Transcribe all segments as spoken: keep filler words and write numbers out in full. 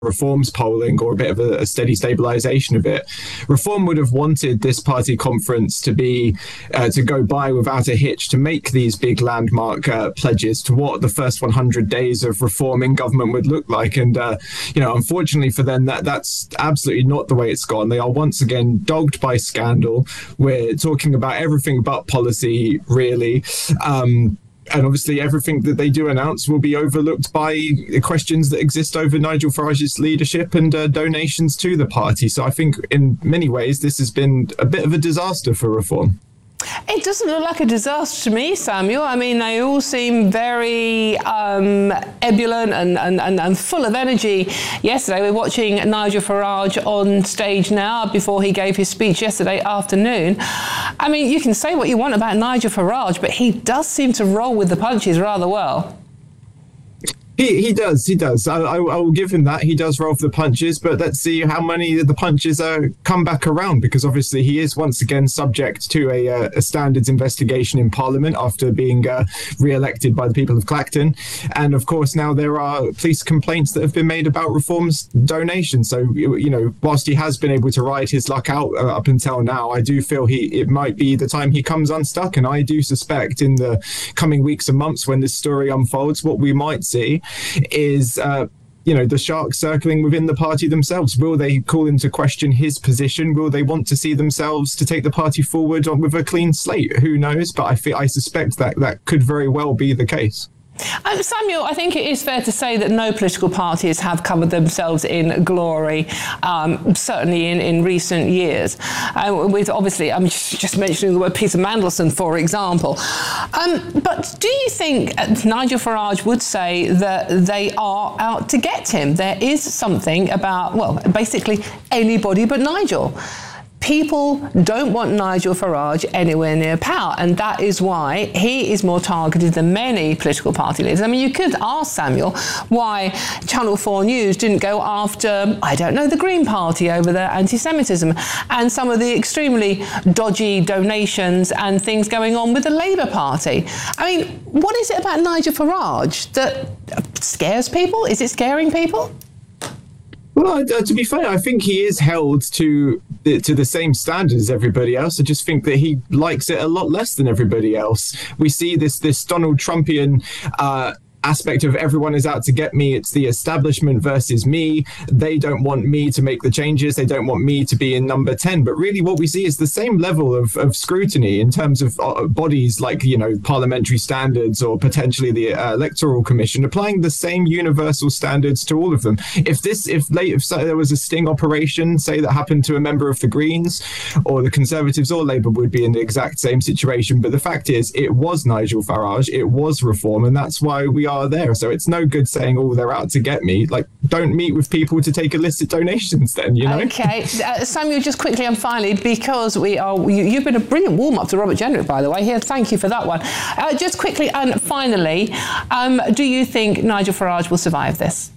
Reform's polling or a bit of a, a steady stabilisation of it. Reform would have wanted this party conference to be uh, to go by without a hitch, to make these big landmark uh, pledges to what the first one hundred days of reform in government would look like. And uh, you know, unfortunately for them, that that's absolutely not the way it's gone. They are once again dogged by scandal. We're talking about everything but policy, really. Um, And obviously everything that they do announce will be overlooked by questions that exist over Nigel Farage's leadership and uh, donations to the party. So I think in many ways this has been a bit of a disaster for Reform. It doesn't look like a disaster to me, Samuel. I mean, they all seem very um, ebullient and, and, and, and full of energy. Yesterday, we're watching Nigel Farage on stage now before he gave his speech yesterday afternoon. I mean, you can say what you want about Nigel Farage, but he does seem to roll with the punches rather well. He he does, he does. I, I, I will give him that. He does roll for the punches, but let's see how many of the punches uh, come back around, because obviously he is once again subject to a, uh, a standards investigation in Parliament after being uh, re-elected by the people of Clacton. And of course, now there are police complaints that have been made about Reform's donation. So, you know, whilst he has been able to ride his luck out uh, up until now, I do feel he it might be the time he comes unstuck. And I do suspect in the coming weeks and months when this story unfolds, what we might see is uh you know, the sharks circling within the party themselves. Will they call into question his position? Will they want to see themselves to take the party forward with a clean slate? Who knows? But I feel I suspect that that could very well be the case. Um, Samuel, I think it is fair to say that no political parties have covered themselves in glory, um, certainly in, in recent years. Uh, with obviously, I'm just mentioning the word Peter Mandelson, for example. Um, but do you think Nigel Farage would say that they are out to get him? There is something about, well, basically anybody but Nigel. People don't want Nigel Farage anywhere near power, and that is why he is more targeted than many political party leaders. I mean, you could ask Samuel why Channel four News didn't go after, I don't know, the Green Party over their anti-Semitism and some of the extremely dodgy donations and things going on with the Labour Party. I mean, what is it about Nigel Farage that scares people? Is it scaring people? Well, uh, to be fair, I think he is held to the, to the same standard as everybody else. I just think that he likes it a lot less than everybody else. We see this this Donald Trumpian uh, aspect of everyone is out to get me. It's the establishment versus me. They don't want me to make the changes. They don't want me to be in number ten. But really what we see is the same level of, of scrutiny in terms of uh, bodies like, you know, parliamentary standards or potentially the uh, Electoral Commission, applying the same universal standards to all of them. If this, if, late, if so, there was a sting operation, say, that happened to a member of the Greens or the Conservatives or Labour, would be in the exact same situation. But the fact is, it was Nigel Farage, it was Reform, and that's why we are are there. So it's no good saying, oh, they're out to get me. Like, don't meet with people to take illicit donations then, you know? Okay. Uh, Samuel, just quickly and finally, because we are, you, you've been a brilliant warm-up to Robert Jenrick, by the way. Here, thank you for that one. Uh, just quickly and finally, um, do you think Nigel Farage will survive this?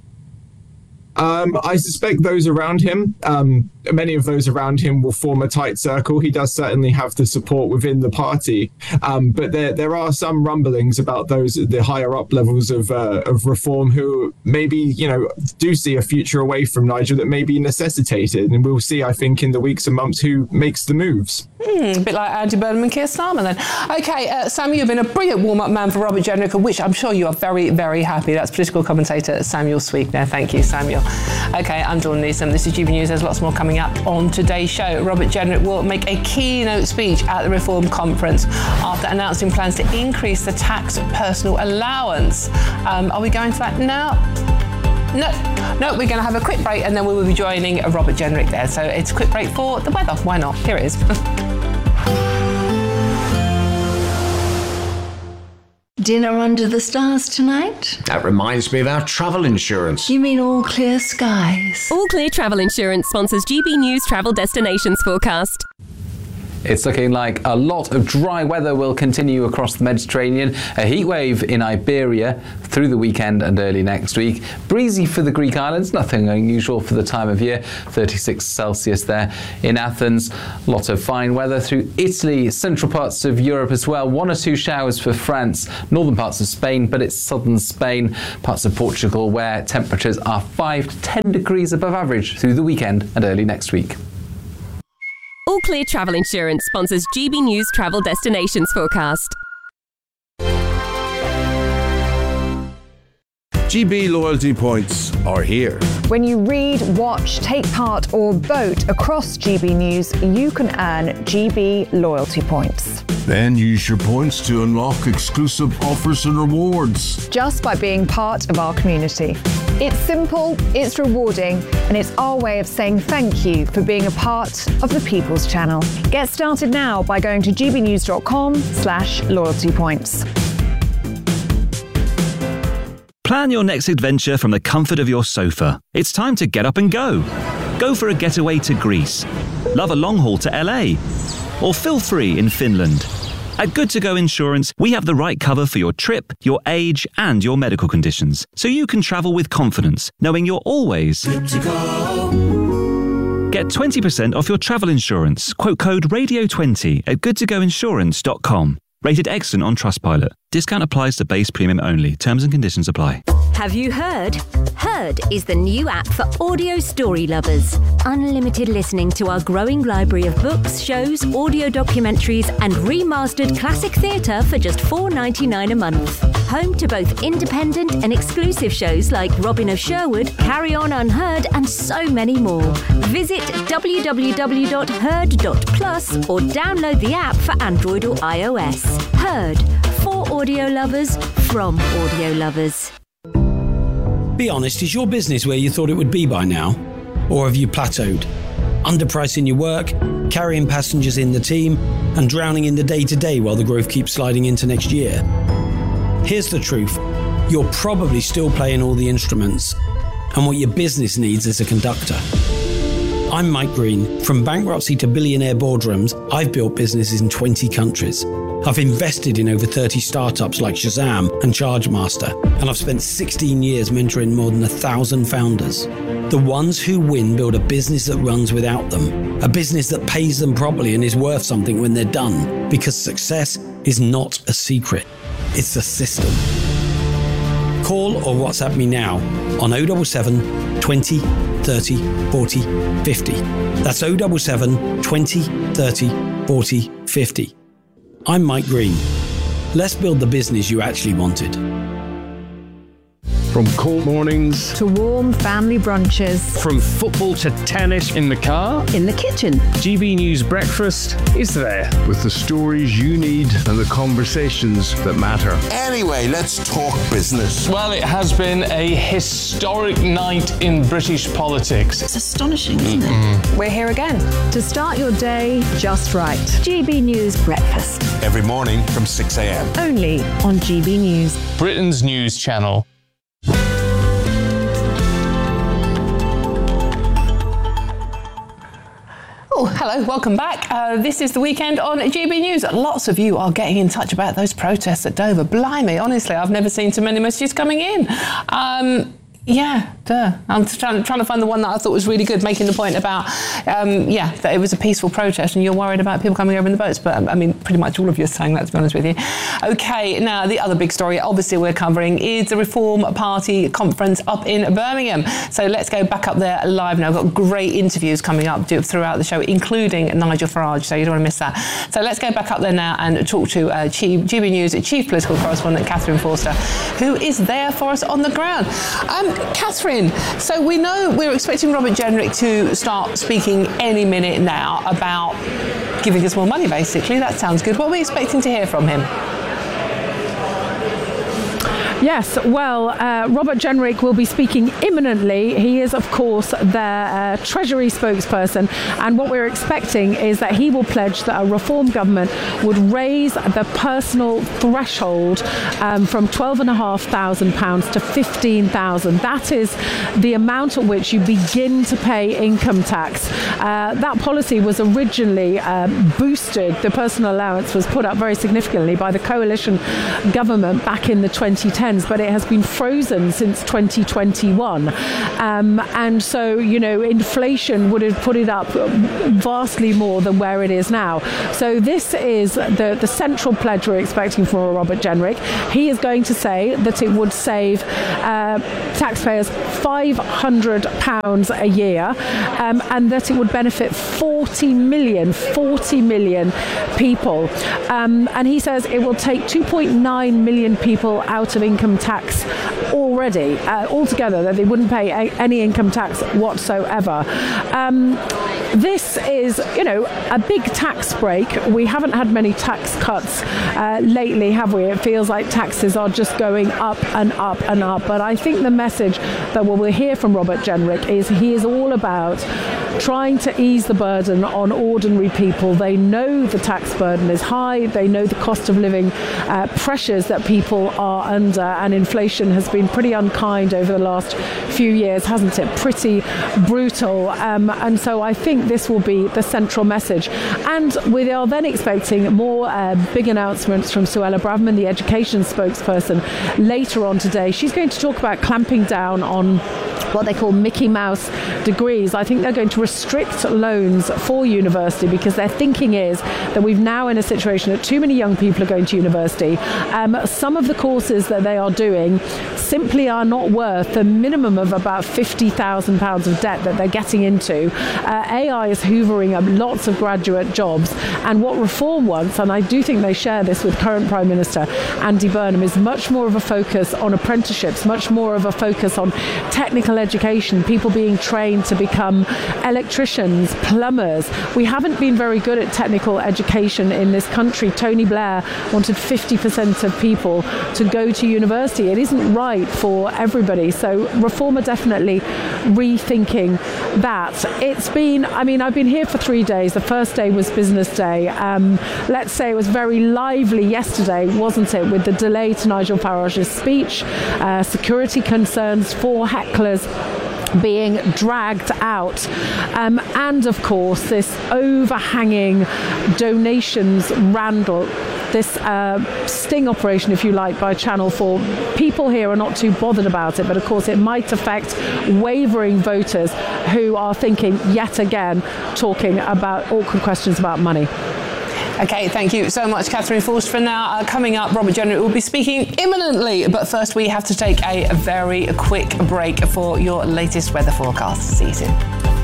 Um, I suspect those around him, um, many of those around him will form a tight circle. He does certainly have the support within the party, um, but there there are some rumblings about those at the higher up levels of uh, of Reform who maybe, you know, do see a future away from Nigel that may be necessitated, and we'll see, I think, in the weeks and months who makes the moves. Hmm, a bit like Andy Burnham and Keir Starmer then. Okay, uh, Samuel, you've been a brilliant warm-up man for Robert Jenrick, which I'm sure you are very, very happy. That's political commentator Samuel Sweetner. Thank you, Samuel. Okay, I'm Dawn Neeson. This is G B News. There's lots more coming up on today's show. Robert Jenrick will make a keynote speech at the Reform conference after announcing plans to increase the tax personal allowance. Um, are we going for that now? No, no, we're going to have a quick break and then we will be joining Robert Jenrick there. So it's a quick break for the weather. Why not? Here it is. Dinner under the stars tonight? That reminds me of our travel insurance. You mean All Clear Skies? All Clear Travel Insurance sponsors G B News Travel Destinations Forecast. It's looking like a lot of dry weather will continue across the Mediterranean. A heat wave in Iberia through the weekend and early next week. Breezy for the Greek islands, nothing unusual for the time of year. thirty-six Celsius there in Athens. A lot of fine weather through Italy, central parts of Europe as well. One or two showers for France, northern parts of Spain, but it's southern Spain, parts of Portugal where temperatures are five to ten degrees above average through the weekend and early next week. All Clear Travel Insurance sponsors G B News Travel Destinations Forecast. G B loyalty points are here. When you read, watch, take part or vote across G B News, you can earn G B loyalty points. Then use your points to unlock exclusive offers and rewards. Just by being part of our community. It's simple, it's rewarding, and it's our way of saying thank you for being a part of the People's Channel. Get started now by going to gbnews.com slash loyalty points. Plan your next adventure from the comfort of your sofa. It's time to get up and go. Go for a getaway to Greece. Love a long haul to L A. Or feel free in Finland. At Good To Go Insurance, we have the right cover for your trip, your age, and your medical conditions, so you can travel with confidence, knowing you're always good to go. Get twenty percent off your travel insurance. Quote code radio twenty at good to go insurance dot com. Rated excellent on Trustpilot. Discount applies to base premium only. Terms and conditions apply. Have you heard? Heard is the new app for audio story lovers. Unlimited listening to our growing library of books, shows, audio documentaries, and remastered classic theatre for just four dollars and ninety-nine cents a month. Home to both independent and exclusive shows like Robin of Sherwood, Carry On Unheard, and so many more. Visit w w w dot heard dot plus or download the app for Android or iOS. Heard. For audio lovers, from audio lovers. Be honest, is your business where you thought it would be by now? Or have you plateaued? Underpricing your work, carrying passengers in the team, and drowning in the day-to-day while the growth keeps sliding into next year? Here's the truth. You're probably still playing all the instruments, and what your business needs is a conductor. I'm Mike Green. From bankruptcy to billionaire boardrooms, I've built businesses in twenty countries. I've invested in over thirty startups like Shazam and Chargemaster, and I've spent sixteen years mentoring more than a thousand founders. The ones who win build a business that runs without them, a business that pays them properly and is worth something when they're done, because success is not a secret, it's a system. Call or WhatsApp me now on oh seven seven, twenty, thirty, forty, fifty. That's oh seven seven, twenty, thirty, forty, fifty. I'm Mike Green. Let's build the business you actually wanted. From cold mornings to warm family brunches, from football to tennis in the car, in the kitchen, G B News Breakfast is there with the stories you need and the conversations that matter. Anyway, let's talk business. Well, it has been a historic night in British politics. It's astonishing, isn't mm-hmm. it? We're here again to start your day just right. G B News Breakfast. Every morning from six a.m. Only on G B News. Britain's news channel. Oh, hello, welcome back. Uh, this is the weekend on G B News. Lots of you are getting in touch about those protests at Dover. Blimey, honestly, I've never seen so many messages coming in. Um, yeah, duh. I'm trying, trying to find the one that I thought was really good, making the point about, um, yeah, that it was a peaceful protest and you're worried about people coming over in the boats. But, um, I mean, pretty much all of you are saying that, to be honest with you. OK, now, the other big story, obviously, we're covering is the Reform Party conference up in Birmingham. So let's go back up there live now. We've got great interviews coming up throughout the show, including Nigel Farage, so you don't want to miss that. So let's go back up there now and talk to uh, Chief, G B News Chief Political Correspondent Catherine Forster, who is there for us on the ground. Um, Catherine, so we know we're expecting Robert Jenrick to start speaking any minute now about giving us more money, basically. That sounds good. What are we expecting to hear from him? Yes, well, uh, Robert Jenrick will be speaking imminently. He is, of course, their uh, Treasury spokesperson, and what we're expecting is that he will pledge that a reform government would raise the personal threshold um, from twelve and a half thousand pounds to fifteen thousand. That is the amount at which you begin to pay income tax. Uh, that policy was originally um, boosted. The personal allowance was put up very significantly by the coalition government back in the twenty tens, but it has been frozen since twenty twenty-one. Um, and so, you know, inflation would have put it up vastly more than where it is now. So this is the, the central pledge we're expecting from Robert Jenrick. He is going to say that it would save uh, taxpayers five hundred pounds a year, um, and that it would benefit forty million, forty million people. Um, and he says it will take two point nine million people out of income tax already, uh, altogether, that they wouldn't pay a, any income tax whatsoever. Um, This is, you know, a big tax break. We haven't had many tax cuts uh, lately, have we? It feels like taxes are just going up and up and up. But I think the message that we'll hear from Robert Jenrick is he is all about trying to ease the burden on ordinary people. They know the tax burden is high. They know the cost of living uh, pressures that people are under, and inflation has been pretty unkind over the last few years, hasn't it? Pretty brutal. Um, and so I think this will be the central message. And we are then expecting more uh, big announcements from Suella Braverman, the education spokesperson, later on today. She's going to talk about clamping down on what they call Mickey Mouse degrees. I think they're going to restrict loans for university, because their thinking is that we've now in a situation that too many young people are going to university. Um, some of the courses that they are doing simply are not worth the minimum of about fifty thousand pounds of debt that they're getting into. Uh, A I is hoovering up lots of graduate jobs, and what Reform wants, and I do think they share this with current Prime Minister Andy Burnham, is much more of a focus on apprenticeships, much more of a focus on technical education, people being trained to become electricians, plumbers. We haven't been very good at technical education in this country. Tony Blair wanted fifty percent of people to go to university. It isn't right for everybody. So Reform are definitely rethinking that. It's been, I mean, I've been here for three days. The first day was business day. Um, let's say it was very lively yesterday, wasn't it, with the delay to Nigel Farage's speech, uh, security concerns for hecklers being dragged out, um, and of course this overhanging donations randle, this uh, sting operation, if you like, by Channel four. People here are not too bothered about it, but of course it might affect wavering voters who are thinking, yet again, talking about awkward questions about money. Okay, thank you so much, Catherine Forster. For now, uh, coming up, Robert Jenrick will be speaking imminently. But first, we have to take a very quick break for your latest weather forecast. See you soon.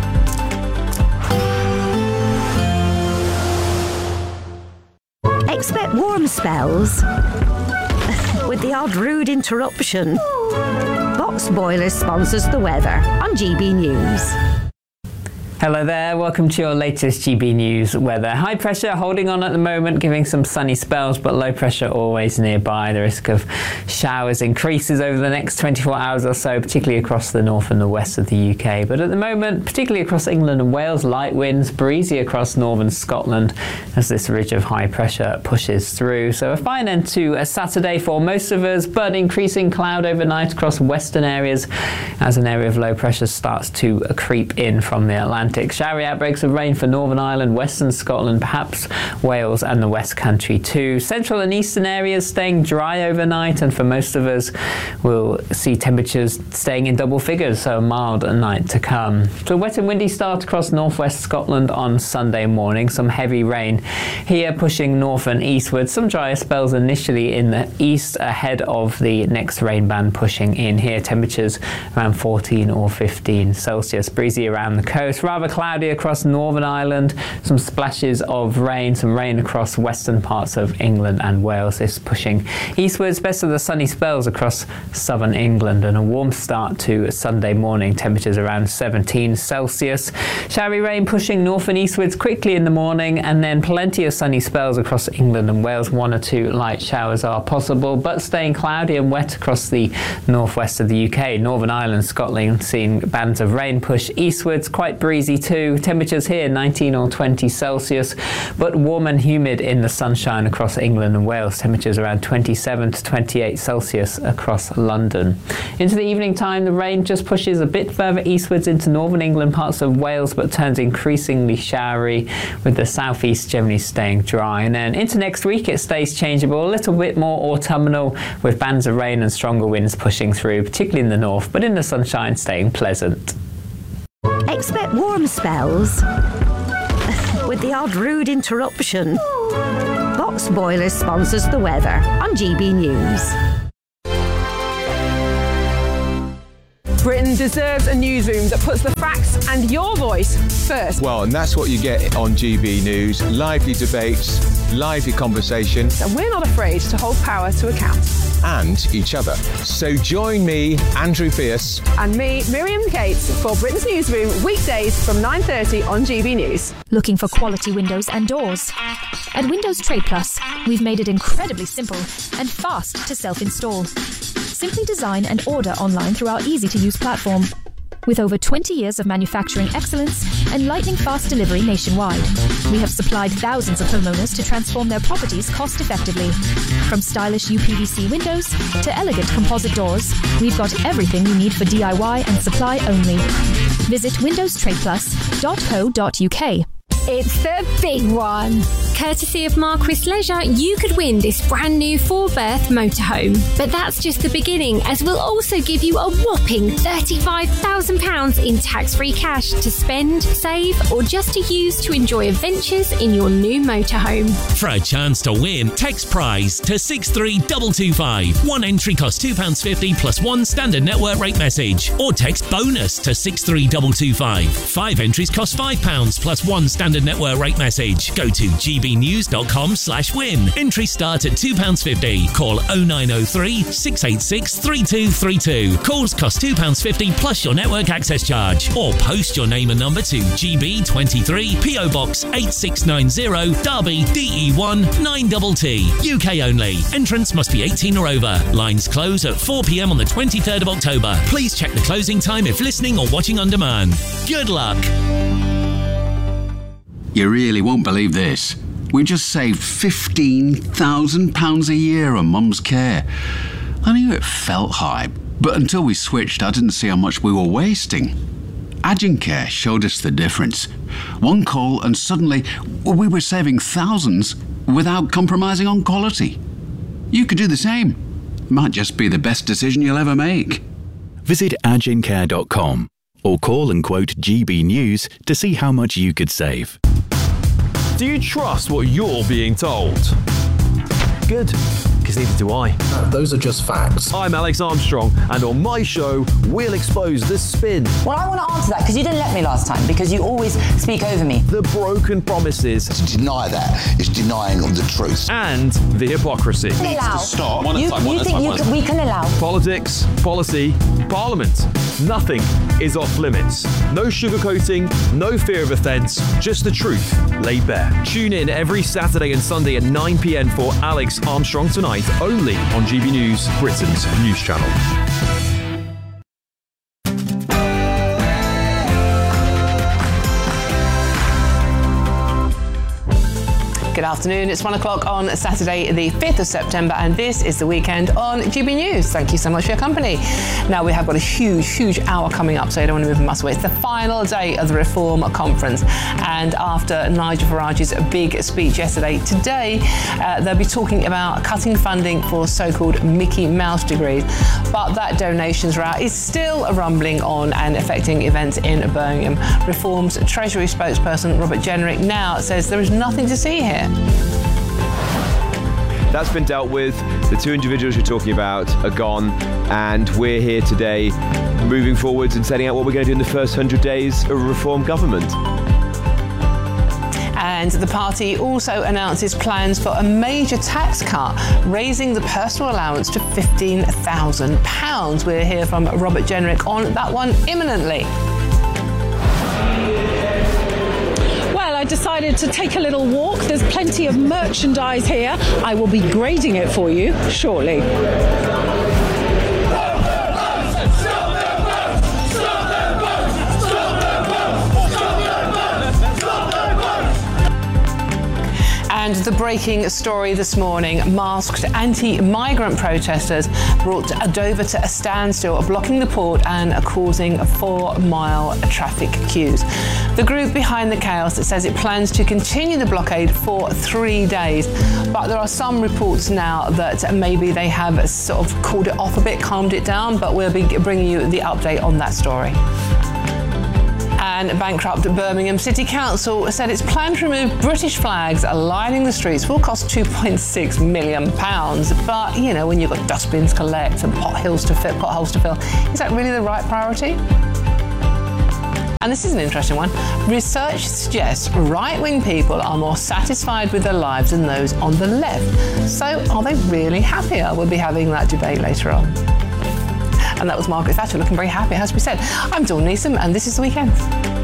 Expect warm spells with the odd rude interruption. Box Boilers sponsors the weather on G B News. Hello there, welcome to your latest G B News weather. High pressure holding on at the moment, giving some sunny spells, but low pressure always nearby. The risk of showers increases over the next twenty-four hours or so, particularly across the north and the west of the U K. But at the moment, particularly across England and Wales, light winds, breezy across northern Scotland as this ridge of high pressure pushes through. So a fine end to a Saturday for most of us, but increasing cloud overnight across western areas as an area of low pressure starts to creep in from the Atlantic. Showery outbreaks of rain for Northern Ireland, Western Scotland, perhaps Wales and the West Country too. Central and eastern areas staying dry overnight, and for most of us we'll see temperatures staying in double figures, so a mild night to come. So a wet and windy start across northwest Scotland on Sunday morning. Some heavy rain here pushing north and eastward. Some drier spells initially in the east ahead of the next rain band pushing in here. Temperatures around fourteen or fifteen Celsius. Breezy around the coast. Rather rather cloudy across Northern Ireland, some splashes of rain, some rain across western parts of England and Wales. This pushing eastwards, best of the sunny spells across southern England, and a warm start to Sunday morning, temperatures around seventeen Celsius. Showery rain pushing north and eastwards quickly in the morning, and then plenty of sunny spells across England and Wales. One or two light showers are possible, but staying cloudy and wet across the northwest of the U K. Northern Ireland, Scotland seeing bands of rain push eastwards, quite breezy too. Temperatures here nineteen or twenty Celsius, but warm and humid in the sunshine across England and Wales. Temperatures around twenty-seven to twenty-eight Celsius across London. Into the evening time, the rain just pushes a bit further eastwards into northern England, parts of Wales, but turns increasingly showery, with the southeast generally staying dry. And then into next week, it stays changeable, a little bit more autumnal, with bands of rain and stronger winds pushing through, particularly in the north, but in the sunshine staying pleasant. Expect warm spells with the odd rude interruption. Box Boilers sponsors the weather on G B News. Britain deserves a newsroom that puts the facts and your voice first. Well, and that's what you get on G B News. Lively debates, lively conversation. And we're not afraid to hold power to account. And each other. So join me, Andrew Pierce. And me, Miriam Gates, for Britain's Newsroom, weekdays from nine thirty on G B News. Looking for quality windows and doors? At Windows Trade Plus, we've made it incredibly simple and fast to self-install. Simply design and order online through our easy-to-use platform. With over twenty years of manufacturing excellence and lightning-fast delivery nationwide, we have supplied thousands of homeowners to transform their properties cost-effectively. From stylish U P V C windows to elegant composite doors, we've got everything you need for D I Y and supply only. Visit windows trade plus dot co dot U K. It's the big one. Courtesy of Marquis Leisure, you could win this brand new four-berth motorhome. But that's just the beginning, as we'll also give you a whopping thirty-five thousand pounds in tax-free cash to spend, save, or just to use to enjoy adventures in your new motorhome. For a chance to win, text prize to six three two two five. One entry costs two pounds fifty plus one standard network rate message. Or text bonus to six three two two five. Five entries cost five pounds plus one standard network rate message. Go to g b news dot com slash win. Entries start at two pounds fifty. Call oh nine oh three, six eight six, three two three two. Calls cost two pounds fifty plus your network access charge. Or post your name and number to G B twenty-three, P O Box eight six nine zero, Derby, D E one nine T T. U K only. Entrance must be eighteen or over. Lines close at four p m on the twenty-third of October. Please check the closing time if listening or watching on demand. Good luck. You really won't believe this. We just saved fifteen thousand pounds a year on Mum's care. I knew it felt high, but until we switched, I didn't see how much we were wasting. Agencare showed us the difference. One call and suddenly we were saving thousands without compromising on quality. You could do the same. Might just be the best decision you'll ever make. Visit agencare dot com or call and quote G B News to see how much you could save. Do you trust what you're being told? Good, because neither do I. Uh, those are just facts. I'm Alex Armstrong, and on my show, we'll expose the spin. Well, I want to answer that, because you didn't let me last time, because you always speak over me. The broken promises. To deny that is denying of the truth. And the hypocrisy. Needs to stop. One at you, a time, one you at think time, you one can, we can allow? Politics, policy, parliament. Nothing is off limits. No sugarcoating, no fear of offence, just the truth laid bare. Tune in every Saturday and Sunday at nine p m for Alex Armstrong Tonight, only on G B News, Britain's news channel. Good afternoon, it's one o'clock on Saturday the fifth of September, and this is the weekend on G B News. Thank you so much for your company. Now, we have got a huge, huge hour coming up, so you don't want to move a muscle. It's the final day of the Reform Conference, and after Nigel Farage's big speech yesterday, today uh, they'll be talking about cutting funding for so-called Mickey Mouse degrees, but that donations route is still rumbling on and affecting events in Birmingham. Reform's Treasury spokesperson Robert Jenrick now says there is nothing to see here. That's been dealt with. The two individuals you're talking about are gone, and we're here today moving forwards and setting out what we're going to do in the first one hundred days of a reform government. And the party also announces plans for a major tax cut, raising the personal allowance to fifteen thousand pounds. We'll hear from Robert Jenrick on that one imminently. Well, I decided to take a little walk. There's plenty of merchandise here. I will be grading it for you shortly. And the breaking story this morning, masked anti-migrant protesters brought Dover to a standstill, blocking the port and causing four-mile traffic queues. The group behind the chaos says it plans to continue the blockade for three days, but there are some reports now that maybe they have sort of cooled it off a bit, calmed it down, but we'll be bringing you the update on that story. And bankrupt Birmingham City Council said its plan to remove British flags lining the streets will cost two point six million pounds. But, you know, when you've got dustbins to collect and potholes to fill, potholes to fill, is that really the right priority? And this is an interesting one. Research suggests right-wing people are more satisfied with their lives than those on the left. So are they really happier? We'll be having that debate later on. And that was Margaret Thatcher looking very happy, as we said. I'm Dawn Neeson, and this is The Weekend.